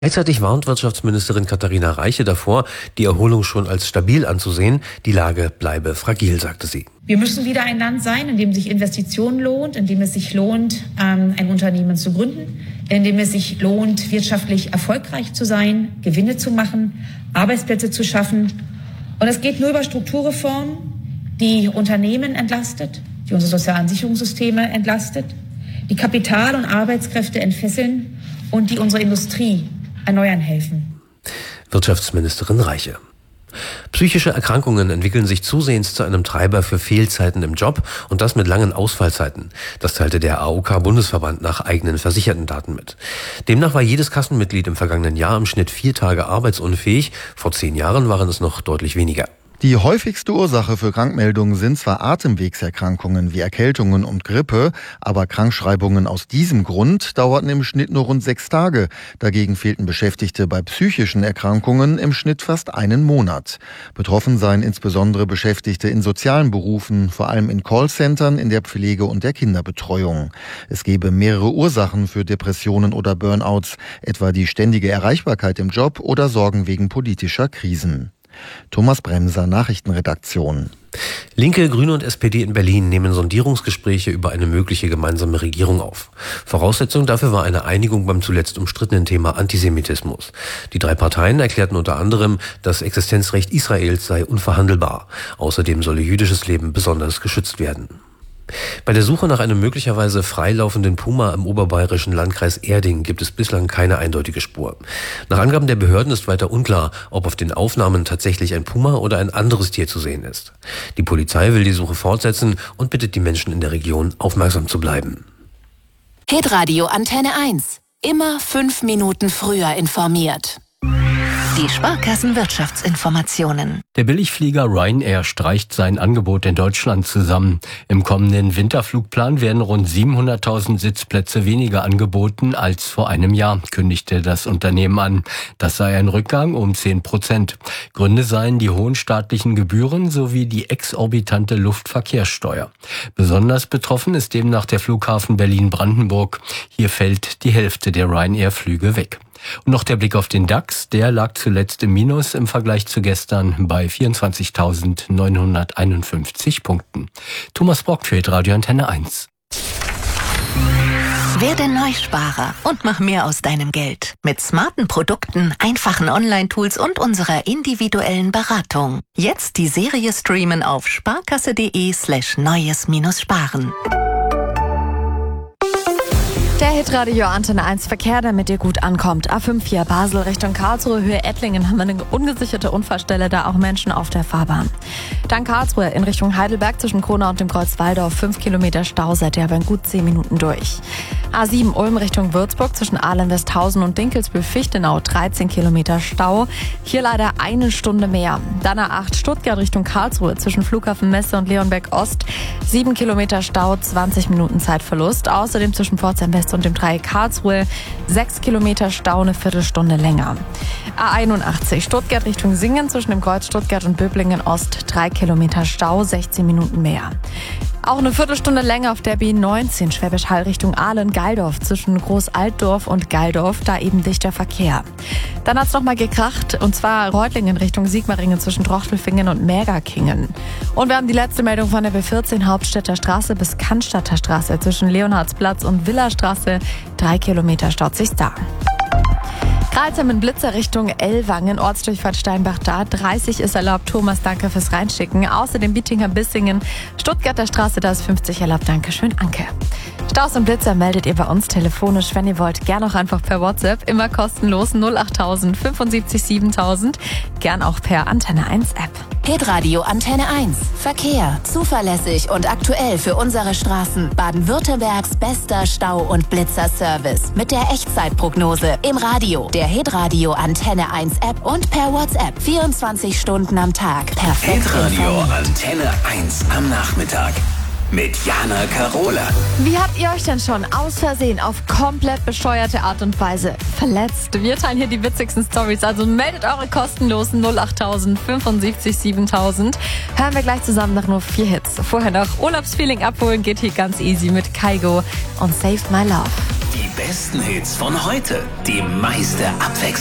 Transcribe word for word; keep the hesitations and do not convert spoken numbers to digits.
Gleichzeitig warnt Wirtschaftsministerin Katharina Reiche davor, die Erholung schon als stabil anzusehen. Die Lage bleibe fragil, sagte sie. Wir müssen wieder ein Land sein, in dem sich Investitionen lohnt, in dem es sich lohnt, ein Unternehmen zu gründen, in dem es sich lohnt, wirtschaftlich erfolgreich zu sein, Gewinne zu machen, Arbeitsplätze zu schaffen. Und es geht nur über Strukturreformen, die Unternehmen entlastet, die unsere sozialen Sicherungssysteme entlastet, die Kapital- und Arbeitskräfte entfesseln und die unsere Industrie erneuern helfen. Wirtschaftsministerin Reiche. Psychische Erkrankungen entwickeln sich zusehends zu einem Treiber für Fehlzeiten im Job und das mit langen Ausfallzeiten. Das teilte der A O K-Bundesverband nach eigenen versicherten Daten mit. Demnach war jedes Kassenmitglied im vergangenen Jahr im Schnitt vier Tage arbeitsunfähig. Vor zehn Jahren waren es noch deutlich weniger. Die häufigste Ursache für Krankmeldungen sind zwar Atemwegserkrankungen wie Erkältungen und Grippe, aber Krankschreibungen aus diesem Grund dauerten im Schnitt nur rund sechs Tage. Dagegen fehlten Beschäftigte bei psychischen Erkrankungen im Schnitt fast einen Monat. Betroffen seien insbesondere Beschäftigte in sozialen Berufen, vor allem in Callcentern, in der Pflege und der Kinderbetreuung. Es gebe mehrere Ursachen für Depressionen oder Burnouts, etwa die ständige Erreichbarkeit im Job oder Sorgen wegen politischer Krisen. Thomas Bremser, Nachrichtenredaktion. Linke, Grüne und S P D in Berlin nehmen Sondierungsgespräche über eine mögliche gemeinsame Regierung auf. Voraussetzung dafür war eine Einigung beim zuletzt umstrittenen Thema Antisemitismus. Die drei Parteien erklärten unter anderem, das Existenzrecht Israels sei unverhandelbar. Außerdem solle jüdisches Leben besonders geschützt werden. Bei der Suche nach einem möglicherweise freilaufenden Puma im oberbayerischen Landkreis Erding gibt es bislang keine eindeutige Spur. Nach Angaben der Behörden ist weiter unklar, ob auf den Aufnahmen tatsächlich ein Puma oder ein anderes Tier zu sehen ist. Die Polizei will die Suche fortsetzen und bittet die Menschen in der Region, aufmerksam zu bleiben. Hitradio Antenne eins. Immer fünf Minuten früher informiert. Die Sparkassen-Wirtschaftsinformationen. Der Billigflieger Ryanair streicht sein Angebot in Deutschland zusammen. Im kommenden Winterflugplan werden rund siebenhunderttausend Sitzplätze weniger angeboten als vor einem Jahr, kündigte das Unternehmen an. Das sei ein Rückgang um zehn Prozent. Gründe seien die hohen staatlichen Gebühren sowie die exorbitante Luftverkehrssteuer. Besonders betroffen ist demnach der Flughafen Berlin-Brandenburg. Hier fällt die Hälfte der Ryanair-Flüge weg. Und noch der Blick auf den DAX, der lag zuletzt im Minus im Vergleich zu gestern bei vierundzwanzigtausendneunhunderteinundfünfzig Punkten. Thomas Brock für Radio Antenne eins. Werde Neusparer und mach mehr aus deinem Geld. Mit smarten Produkten, einfachen Online-Tools und unserer individuellen Beratung. Jetzt die Serie streamen auf sparkasse.de slash neues-sparen. Der Hitradio Antenne eins Verkehr, der mit dir gut ankommt. A fünf hier Basel Richtung Karlsruhe, Höhe Ettlingen haben wir eine ungesicherte Unfallstelle, da auch Menschen auf der Fahrbahn. Dann Karlsruhe in Richtung Heidelberg zwischen Kronau und dem Kreuz Walldorf, fünf Kilometer Stau, seid ihr aber in gut zehn Minuten durch. A sieben Ulm Richtung Würzburg zwischen Ahlen-Westhausen und Dinkelsbühl-Fichtenau, dreizehn Kilometer Stau. Hier leider eine Stunde mehr. Dann A acht Stuttgart Richtung Karlsruhe zwischen Flughafen Messe und Leonberg Ost, sieben Kilometer Stau, zwanzig Minuten Zeitverlust. Außerdem zwischen Pforzheim West und dem Dreieck Karlsruhe, sechs Kilometer Stau, eine Viertelstunde länger. A einundachtzig Stuttgart Richtung Singen zwischen dem Kreuz Stuttgart und Böblingen Ost, drei Kilometer Stau, sechzehn Minuten mehr. Auch eine Viertelstunde länger auf der B neunzehn Schwäbisch Hall Richtung Aalen-Geildorf zwischen Groß-Altdorf und Geildorf, da eben dichter Verkehr. Dann hat's noch mal gekracht, und zwar Reutlingen Richtung Sigmaringen zwischen Trochtelfingen und Mägerkingen. Und wir haben die letzte Meldung von der B vierzehn Hauptstädter Straße bis Cannstatter Straße zwischen Leonhardsplatz und Villastraße, drei Kilometer staut sich da. Kreilsheim in Blitzer Richtung Ellwangen, Ortsdurchfahrt Steinbach da, dreißig ist erlaubt. Thomas, danke fürs Reinschicken. Außerdem Bietinger Bissingen, Stuttgarter Straße, da ist fünfzig erlaubt. Dankeschön, Anke. Staus und Blitzer meldet ihr bei uns telefonisch, wenn ihr wollt. Gern auch einfach per WhatsApp, immer kostenlos null achttausend fünfundsiebzig siebentausend. Gern auch per Antenne eins App. Hitradio Antenne eins. Verkehr. Zuverlässig und aktuell für unsere Straßen. Baden-Württembergs bester Stau- und Blitzer-Service. Mit der Echtzeitprognose im Radio, der Hitradio Antenne eins App und per WhatsApp. vierundzwanzig Stunden am Tag. Perfekt. Hitradio Antenne eins am Nachmittag. Mit Jana Karola. Wie habt ihr euch denn schon aus Versehen auf komplett bescheuerte Art und Weise verletzt? Wir teilen hier die witzigsten Stories, also meldet eure kostenlosen null achttausend fünfundsiebzig siebentausend. Hören wir gleich zusammen nach nur vier Hits. Vorher noch Urlaubsfeeling abholen, geht hier ganz easy mit Kaigo und Save My Love. Die besten Hits von heute. Die meiste Abwechslung.